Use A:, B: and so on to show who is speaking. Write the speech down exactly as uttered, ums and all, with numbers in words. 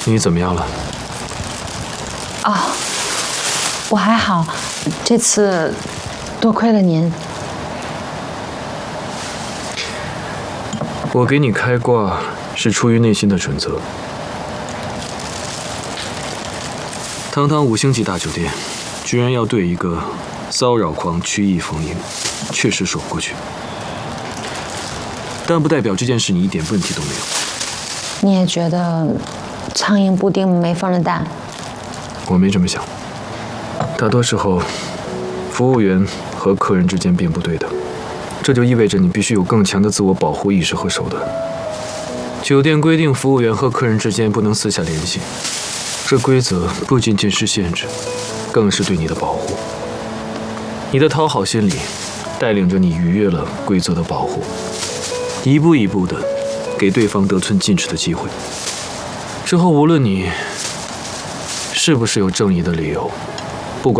A: 你怎么样了？
B: 哦，我还好，这次多亏了您。
A: 我给你开挂是出于内心的准则。堂堂五星级大酒店，居然要对一个骚扰狂曲意逢迎，确实说不过去。但不代表这件事你一点问题都没有。
B: 你也觉得苍蝇不叮没缝的蛋？
A: 我没这么想。大多时候，服务员和客人之间并不对等，这就意味着你必须有更强的自我保护意识和手段。酒店规定，服务员和客人之间不能私下联系，这规则不仅仅是限制，更是对你的保护。你的讨好心理，带领着你逾越了规则的保护，一步一步的给对方得寸进尺的机会。之后，无论你是不是有正义的理由，